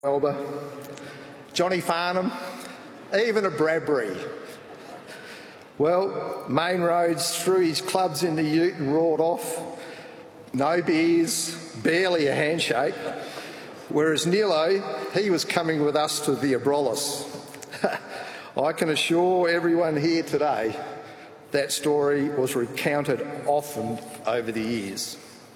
Elba, Johnny Farnham, even a Bradbury. Well, Main Roads threw his clubs in the ute and roared off. No beers, barely a handshake. Whereas Nilo, he was coming with us to the Abrolhos. I can assure everyone here today that story was recounted often over the years.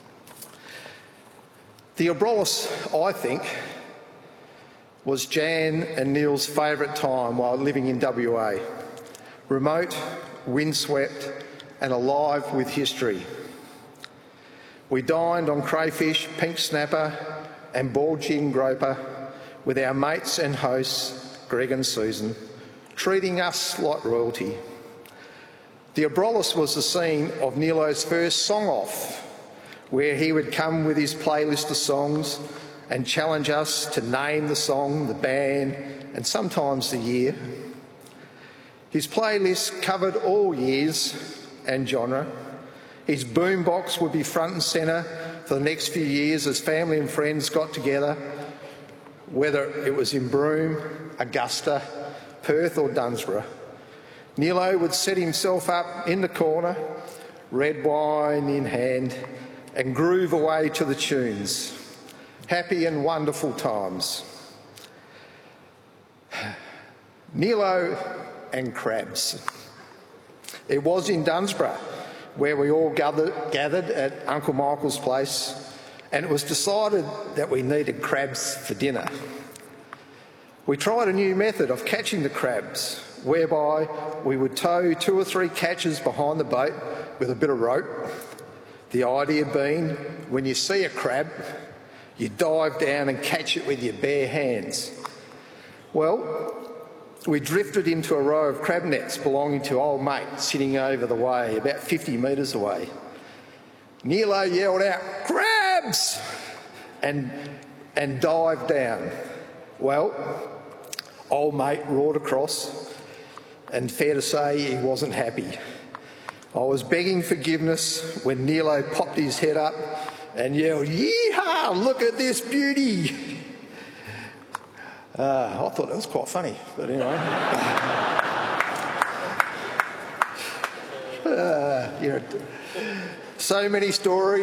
The Abrolhos, I think, was Jan and Neil's favourite time while living in WA. Remote, windswept and alive with history. We dined on crayfish, pink snapper and bald chin groper with our mates and hosts, Greg and Susan, treating us like royalty. The Abrolhos was the scene of Nilo's first song-off, where he would come with his playlist of songs and challenge us to name the song, the band, and sometimes the year. His playlist covered all years and genre. His boombox would be front and centre for the next few years as family and friends got together, whether it was in Broome, Augusta, Perth or Dunsborough. Nilo would set himself up in the corner, red wine in hand, and groove away to the tunes. Happy and wonderful times. Nilo and crabs. It was in Dunsborough where we all gathered at Uncle Michael's place, and it was decided that we needed crabs for dinner. We tried a new method of catching the crabs, whereby we would tow 2 or 3 catches behind the boat with a bit of rope. The idea being, when you see a crab, you dive down and catch it with your bare hands. Well, we drifted into a row of crab nets belonging to old mate sitting over the way, about 50 metres away. Nilo yelled out, "Crabs!" and dived down. Well, old mate roared across, and fair to say he wasn't happy. I was begging forgiveness when Nilo popped his head up and yelled, "Yeehaw, look at this beauty!" I thought that was quite funny, but anyway. So many stories.